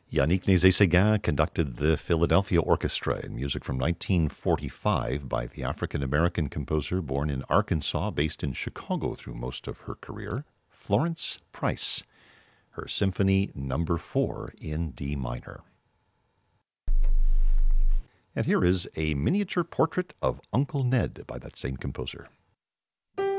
Yannick Nézet-Séguin conducted the Philadelphia Orchestra in music from 1945 by the African-American composer born in Arkansas, based in Chicago through most of her career, Florence Price, her Symphony Number 4 in D minor. And here is a miniature portrait of Uncle Ned by that same composer.